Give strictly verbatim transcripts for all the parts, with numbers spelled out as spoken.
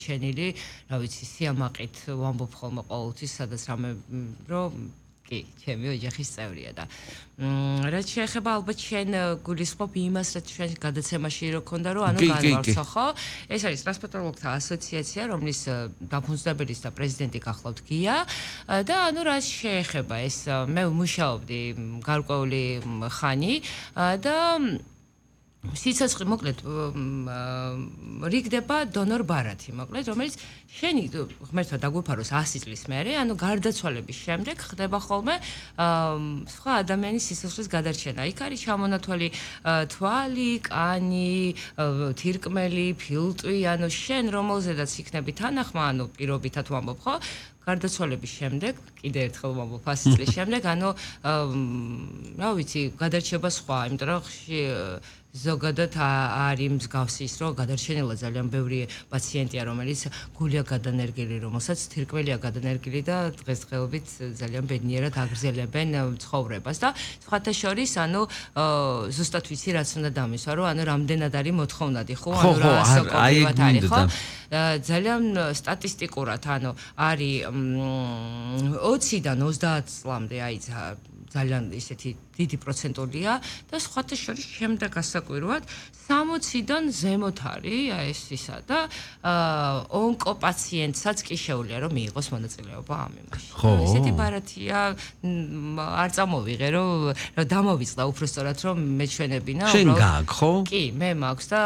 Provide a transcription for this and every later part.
ჩენილი, რა ვიცი, სიამაყით ვამბობ ხოლმე ყოველთვის, სადაც რამე რომ კი, ჩემი ოჯახის წევრია და რაც შეეხება ალბათ შენ გულისხმობ იმას, რაც ჩვენ გადაცემაში რო ქონდა, რომ ანუ განვარცხო, ხო? ეს არის ტრანსპორტოლოგთა ასოციაცია, რომლის დაფუძნებელის და პრეზიდენტი გახლავთ გია და ანუ რაც შეეხება ეს მე მუშაობდი გარკვეული ხანი და სიცოცხლე მოკლედ რიგდება დონორ ბარათი მოკლედ რომელიც შენი ღმერთმა დაგვიფაროს ასი წლის მერე ანუ გარდაცვალების შემდეგ ხდება ხოლმე სხვა ადამიანის სიცოცხლის გადარჩენა იქ არის ჩამონათვალი თვალი, კანი, თირკმელი, ფილტვი ანუ შენ რომელზედაც იქნები თანახმა ანუ პირობითად ვამბობ ხო გარდაცვალების შემდეგ კიდე ერთხელ ვამბობ ასი წლის შემდეგ ანუ რა ვიცი გადარჩება სხვა იმიტომ რომ ზოგადად არის მსგავსი ის რომ გადარჩენილა ძალიან ბევრი პაციენტია რომელიც გულია გადანერგილი რომელსაც თირკმელია გადანერგილი და დღესდღეობით ძალიან ბედნიერად აგრძელებენ ცხოვრებას და სხვათა შორის ანუ ზუსტად ვიცი რაც უნდა დამისვა რომ ანუ რამდენად არის მოთხოვნადი ხო ანუ რა ასაკობრივად არის ხო ძალიან სტატისტიკურად ანუ არის ოციდან ოცდაათ წლამდე აი ძალიან ისეთი დიდი პროცენტულია და სხვათა შორის შემდეგ ასაკვირვად სამოციდან ზემოთ არის აი ეს ისა და ონკოპაციენტსაც კი შეუძლია რომ მიიღოს მონაწილეობა ამ იმაში. ესეთი ბარათია არ წამოვიღე რომ დამოვიწყდა უბრალოდ რომ მეჩვენებინა შენ გაქვს ხო? კი, მე მაქვს და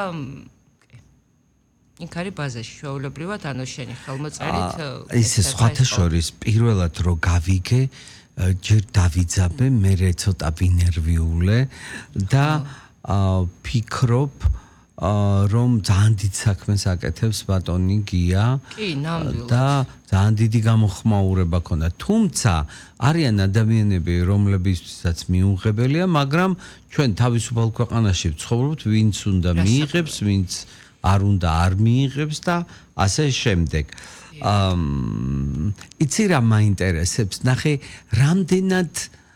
იქ არის ბაზაში შეუულებრივად ანუ შენი ხელმოწერით ესე სხვათა შორის პირველად რო გავიგე ჯერ დავიძაბე, მე ცოტა ვინერვიულე და ფიქრობ რომ ძალიან დიდ საქმეს აკეთებს ბატონი გია და ძალიან დიდი გამოხმაურება ქონდა. თუმცა არიან ადამიანები, რომლებისთვისაც მიუღებელია, მაგრამ ჩვენ თავისუფალ ქვეყანაში ვცხოვრობთ, ვინც უნდა მიიღებს, ვინც არ უნდა არ მიიღებს და ასე შემდეგ. იცი რა მაინტერესებს ნახე რამდენად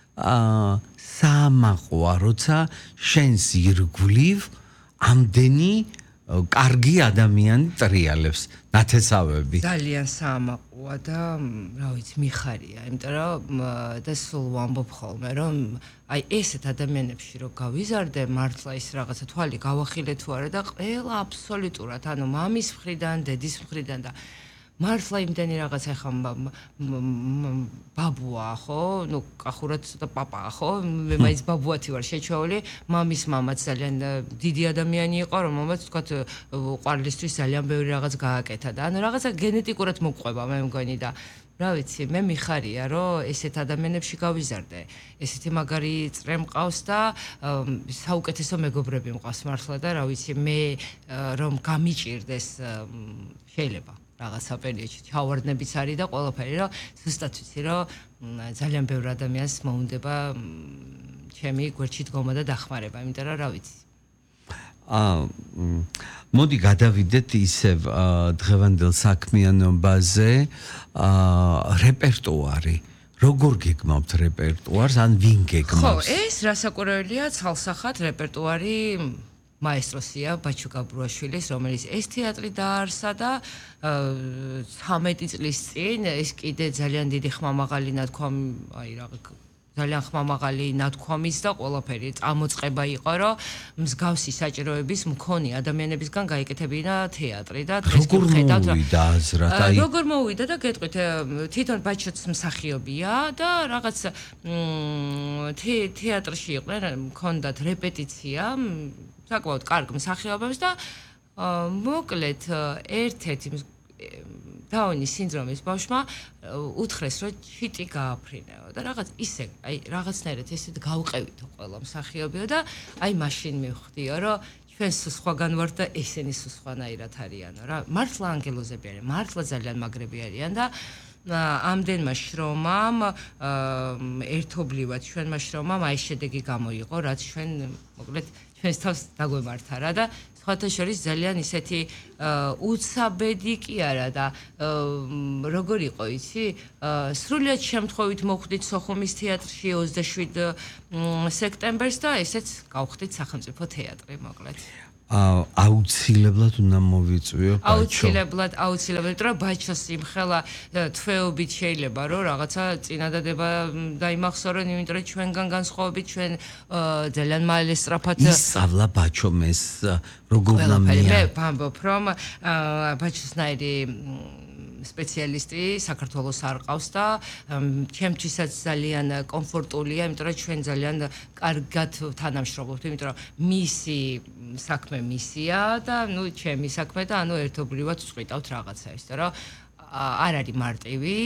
საამაყოა როცა შენს ირგვლივ ამდენი კარგი ადამიანი ტრიალებს ნათესავები ძალიან საამაყოა და რა ვიცი მიხარია იმიტომ რომ და სულ ვამბობ ხოლმე რომ აი ესეთ ადამიანებში რო გავიზარდე მართლა ის რაღაცა თვალი გავახილე თუ არა და ყველა აბსოლუტურად ანუ მამის მხრიდან დედის მხრიდან და მართლა იმდენი რაღაც ახლა ბაბუა ხო ნუ კახურად და პაპაა ხო მე მაინც ბაბუათი ვარ შეჩეული მამის მამაც ძალიან დიდი ადამიანი იყო რომელმაც თქვა ყვარლისთვის ძალიან ბევრი რაღაც გააკეთა და ანუ რაღაცა გენეტიკურად მოგყვება მე მგონი და რა ვიცი მე მიხარია რომ ესეთ ადამიანებში გავიზარდე ესეთი მაგარი წრე მყავს და საუკეთესო მეგობრები მყავს მართლა და რა ვიცი მე რომ გამიჭირდეს შეიძლება რაღაცა პერიოდში ჩავარდნებიც არის და ყველაფერი რომ ზუსტად ვიცი რომ ძალიან ბევრ ადამიანს მოუნდება ჩემი გვერდში დგომა და დახმარება იმიტომ რომ რა ვიცი აა მოდი გადავიდეთ ისევ დღევანდელ საქმიანობაზე აა რეპერტუარი როგორ გეგმავთ რეპერტუარს ან ვინ გეგმავს ხო ეს რასაკვირველია ცალსახად რეპერტუარი მაესტროსია ბაჩუ გაბრუაშვილის რომელიც ეს თეატრი დაარსა და ცამეტი წლის წინ ეს კიდე ძალიან დიდი ხმამაღალი ნათქვამი აი რა ძალიან ხმამაღალი ნათქვამის და ყველაფერი წამოწყება იყო რომ მსგავსი საჭიროების მქონე ადამიანებისგან გაიკეთებინა თეატრი და დღეს გხედავთ როგორ მოვიდა და გეტყვით თვითონ ბაჩუც მსახიობია და რაღაც თეატრში იყვნენ მქონდათ რეპეტიცია საკმაოდ კარგ მსახიობებს და მოკლედ ერთ-ერთი დაუნის სინდრომის ბავშვმა უთხრეს რომ ჩიტი გააფრინეო და რაღაც ისე აი რაღაცნაირად ესეთ გავყევითო ყველა მსახიობიო და აი მაშინ მივხვდიო რომ ჩვენ სხვაგან ვართ და ესენი სხვანაირად არიანო რა მართლა ანგელოზები არიან მართლა ძალიან მაგრები არიან და ამდენმა შრომამ ერთობლივად ჩვენმა შრომამ აი შედეგი გამოიღო რაც ჩვენ მოკლედ ჩვენს თავს დაგვემართა რა და სხვათა შორის ძალიან ისეთი უცაბედი კი არა და როგორ იყო იცი სრულიად შემთხვევით მოხვდით სოხუმის თეატრში ოცდაშვიდ სექტემბერს და ესეც გავხდით სახელმწიფო თეატრი მოკლედ აუცილებლად უნდა მოვიწვიო ბაჩო. აუცილებლად, აუცილებლად, რომ ბაჩოს იმხელა თვეობით შეიძლება რომ რაღაცა წინადადება დაიმახსოვრონ, იმიტომ რომ ჩვენგან განსხვავებით ჩვენ ძალიან მალე სწრაფად ისწავლა ბაჩომ ეს როგორ უნდა მე მე ვამბობ რომ ბაჩოსნაირი სპეციალისტი საქართველოს არ ყავს და ჩემთვისაც ძალიან კომფორტულია, იმიტომ რომ ჩვენ ძალიან კარგად თანამშრომლობთ, იმიტომ რომ მისი საქმე მისია და ნუ ჩემი საქმე და ანუ ერთობლივად ვწყვიტავთ რაღაცა ის და რომ არ არის მარტივი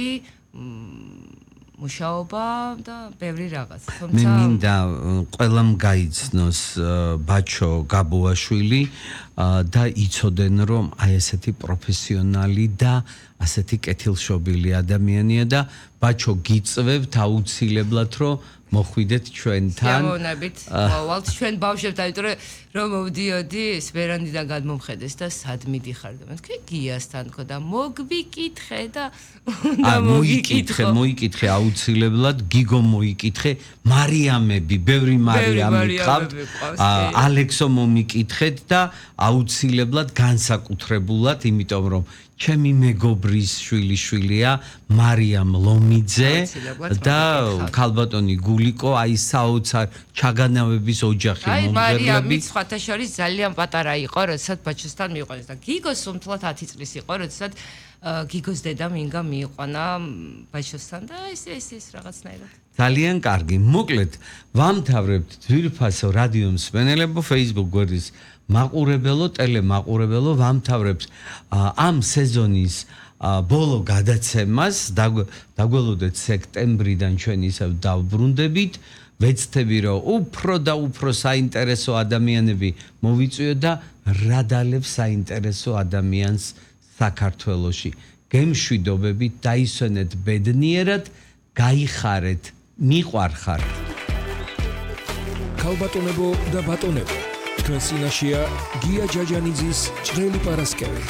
მუშაობა და ბევრი რაღაც. თუმცა მე მინდა ყველამ გაიცნოს ბაჩო გაბუაშვილი და იცოდენ რომ აი ესეთი პროფესიონალი და ასეთი კეთილშობილი ადამიანია და ბაჩო გიწვევთ აუცილებლად რომ მოხვიდეთ ჩვენთან. შემოვნებით მოვალთ ჩვენ ბავშვებთან, იმიტომ რომ მოვდიოდი ეს ვერანდიდან გადმომხედეს და სად მიდიხარ და მეთქი გიასთან ხო და მოგვიკითხე და და მოიკითხე, მოიკითხე აუცილებლად, გიგო მოიკითხე, მარიამები, ბევრი მარიამი ყავთ, ალექსო მომიკითხეთ და აუცილებლად განსაკუთრებულად, იმიტომ რომ ჩემი მეგობრის შვილიშვილია მარიამ ლომიძე და ქალბატონი გულიკო, აი საოცარ ჩაგანავების ოჯახი მომღერლები. აი მარიამი სხვათა შორის ძალიან პატარა იყო, როდესაც ბაჩოსთან მიიყვანეს და გიგოს უმთლად ათი წლის იყო, როდესაც გიგოს დედა მინგა მიიყვანა ბაჩოსთან და ეს ეს ეს რაღაცნაირად. ძალიან კარგი. მოკლედ, ვამთავრებთ ძვირფასო რადიო მსმენელებო, Facebook გვერდის მაყურებელო, ტელემაყურებელო, ვამთავრებთ ამ სეზონის ბოლო გადაცემას, დაგველოდეთ სექტემბრიდან ჩვენ ისევ დავბრუნდებით, ვეცდები რომ უფრო და უფრო საინტერესო ადამიანები მოვიწვიოთ და რადალევ საინტერესო ადამიანს საქართველოში. გემშვიდობებით, დაისვენეთ ბედნიერად, გაიხარეთ, მიყვარხართ. ქალბატონებო და ბატონებო, თქვენ წინაშეა გია ჯაჯანიძის ჭრელი პარასკევი.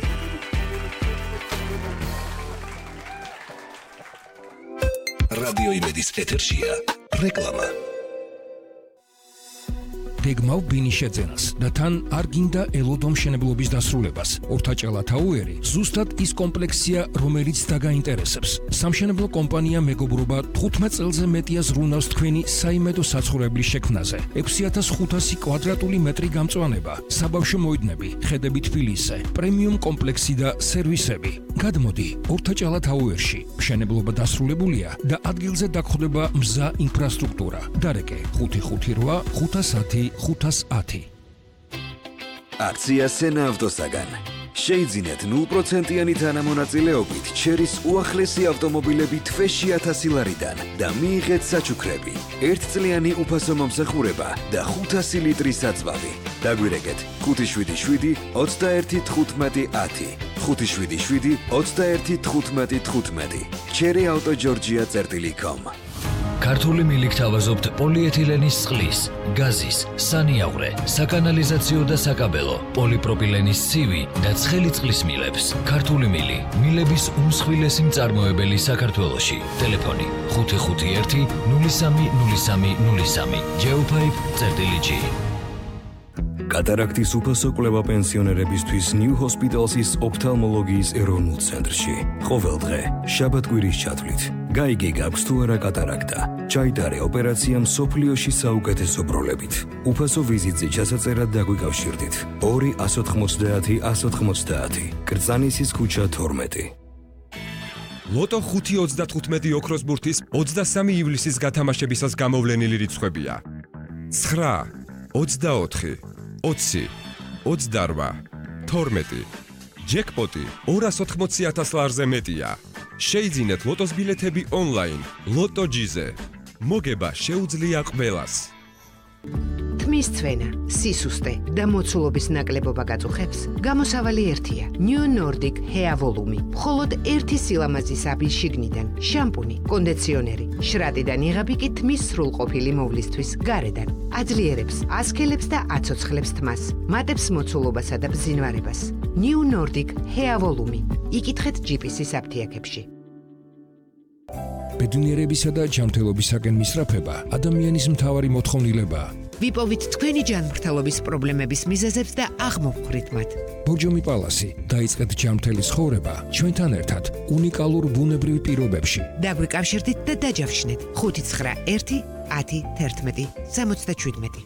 რადიო იმედის ეთერშია რეკლამა. გეგმავ ბინიშეძენას და თან არ გინდა ელოდო მშენებლობის დასრულებას. ორთაჭალა თაუერი ზუსტად ის კომპლექსია, რომელიც დაგაინტერესებს. სამშენებლო კომპანია მეგობრობა თხუთმეტ წელზე მეტია ზრუნავს თქვენი საიმედო საცხოვრებლის შექმნაზე. ექვსი ათას ხუთასი კვადრატული მეტრი გამწვანება, საბავშვო მოედნები, ხედები თბილისზე, პრემიუმ კომპლექსი და სერვისები. გადმოდი ორთაჭალა თაუერში. მშენებლობა დასრულებულია და ადგილზე დაგხვდება მზა ინფრასტრუქტურა. დარეკე ხუთი ხუთი რვა ხუთას ათი ხუთას ათი. აქცია სენა ავტოსაგან. შეიძინეთ ნულ პროცენტიანი თანამონაწილეობით ჩერის უახლესი ავტომობილები თვეში ათასი ლარიდან და მიიღეთ საჩუქრები, ერთწლიანი უფასო მომსახურება და ხუთასი ლიტრი საწვავი. დაგვირეკეთ ხუთი შვიდი შვიდი ოცდაერთი თხუთმეტი ათი, ხუთი შვიდი შვიდი ოცდაერთი თხუთმეტი თხუთმეტი. ჩერი ავტო ჯორჯია წერტილი კომ. ქართული მილიქთ ავაზობთ პოლიეთილენის წყლის, გაზის, სანიაღვრე, საკანალიზაციო და საკაბელო, პოლიპროპილენის ცივი და ცხელი წყლის მილებს. ქართული მილი, მილების უმსხვილესი მწარმოებელი საქართველოში. ტელეფონი ხუთი ხუთი ერთი ნული სამი ნული სამი ნული სამი. ჯეოფაიფ წერტილი ჯი. კატარაქტის უფასო კვლევა პენსიონერებისთვის ნიუ ჰოსპიტალსის ოფთალმოლოგიის ეროვნულ ცენტრში. ყოველ დღე, შაბათ-კვირის ჩათვლით. გაიგე გაქვს თუ არა კატარაქტა. ჩაიტარე ოპერაცია მსოფლიოში საუკეთესო ბროლებით. უფასო ვიზიტზე ჩასაწერად დაგვიკავშირდით. ორი ათას ოცდაათი ათას ოცდაათი. კრწანისის ქუჩა თორმეტი. ლოტო ხუთი ოცდათხუთმეტი ოქროს ბურთის ოცდასამი ივლისის გათამაშებისას გამოვლენილი რიცხვებია. ცხრა, ოცდაოთხი, ოცი, ოცდარვა, თორმეტი. ჯეკპოტი ორას ოთხმოცი ათას ლარზე მეტია. შეიძინეთ ლოტოს ბილეთები ონლაინ, ლოტო ჯიზე. მოგება შეუძლია ყველას. თმის ცვენა, სისუსტე და მოცულობის ნაკლებობა გაწუხებს, გამოსავალი ერთია. New Nordic Hair Volume. მხოლოდ ერთი სილამაზის აბის შიგნიდან, შამპუნი, კონდიციონერი, შრატიდან იღები კი თმის სრულყოფილი მოვლისთვის გარედან. აძლიერებს, ასქელებს და აცოცხლებს თმას, მატებს მოცულობასა და ბზინვარებას. New Nordic Hair Volume. იკითხეთ ჯიპისის აფთიაქებში. ბედნიერებისა და ჯანმრთელობისაკენ მისწრაფება ადამიანის მთავარი მოთხოვნილებაა. ვიპოვით თქვენი ჯანმრთელობის პრობლემების მიზეზებს და აღმოვხვრით მათ. ბორჯომი პალასი, დაიწყეთ ჯანმრთელი ცხოვრება ჩვენთან ერთად უნიკალურ ბუნებრივ პირობებში. დაგვიკავშირდით და დაჯავშნეთ ხუთი ცხრა ერთი ათი თერთმეტი სამოცდაშვიდმეტი.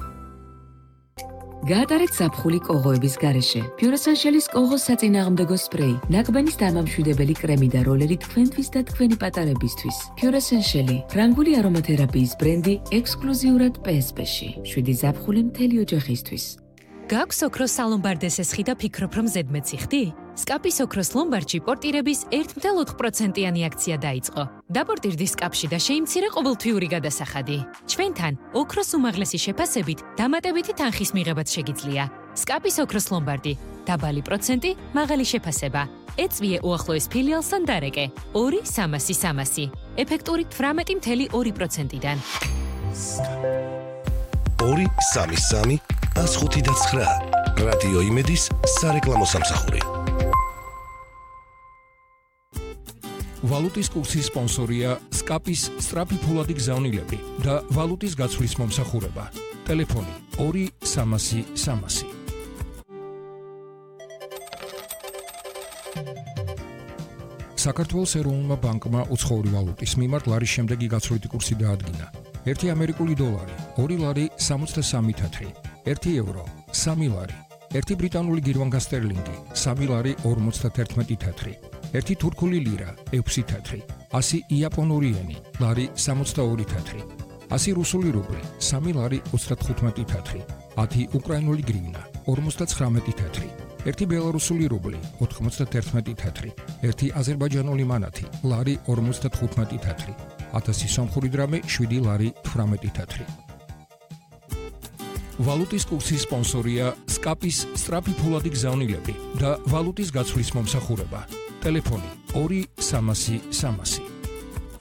გაატარეთ ზაფხული კოღოების გარეშე. Pure-Essential-ის კოღოს საწინააღმდეგო სპრეი, ნაკბენის დამამშვიდებელი კრემი და როლერი თქვენთვის და თქვენი პატარებისთვის. Pure-Essential-ი, ფრანგული არომათერაპიის ბრენდი ექსკლუზიურად პე ეს პე-ში. შვიდი ზაფხული მთელი ოჯახისთვის. გაქვს ოქროს სალომბარდეს ესხი და ფიქრობ, რომ ზედმეტი ხდი? სკაპის ოქროს ლომბარდში პორტირების ერთი წუთი ოთხ პროცენტიანი აქცია დაიწყო. დაპორტირდი სკაპში და შეიმცირე ყოველთვიური გადასახადი. ჩვენთან ოქროს უმაღლესი შეფასებით დამატებითი თანხის მიღებაც შეგიძლია. სკაპის ოქროს ლომბარდი, დაბალი პროცენტი, მაღალი შეფასება. ეწვიე უახლოეს ფილიალს ან დარეკე. ორი სამასი სამასი. ეფექტური თვრამეტი წუთი ორი პროცენტიდან. ორი სამი სამი ას ხუთი და ცხრა. რადიო იმედის სარეკლამო სამსახური. ვალუტის კურსის სპონსორია სკაპის სწრაფი ფულადი გზავნილები და ვალუტის გაცვლის მომსახურება. ტელეფონი ორი სამასი სამასი. საქართველოს ეროვნულმა ბანკმა უცხოური ვალუტის მიმართ ლარის შემდეგი გაცვლითი კურსი დაადგინა. ერთი ამერიკული დოლარი, ორი ლარი სამოცდასამი თეთრი, ერთი ევრო, სამი ლარი, ერთი ბრიტანული გირვანკა სტერლინგი, სამი ლარი ორმოცდათერთმეტი თეთრი, ერთი თურქული ლირა, ექვსი თეთრი, ასი იაპონური ენი, ლარი სამოცდაორი თეთრი, ასი რუსული რუბლი, სამი ლარი ოცდათხუთმეტი თეთრი, ათი უკრაინული გრივნა, ორმოცდაცხრამეტი თეთრი, ერთი ბელარუსული რუბლი, ოთხმოცდათერთმეტი თეთრი, ერთი აზერბაიჯანული მანათი, ლარი ორმოცდათხუთმეტი თეთრი, ათასი სომხური დრამე, შვიდი ლარი თვრამეტი თეთრი. ვალუტის კურსის სპონსორია სკაპის სწრაფი ფულადი გზავნილები და ვალუტის გაცვლის მომსახურება. ტელეფონი ორი სამასი სამასი.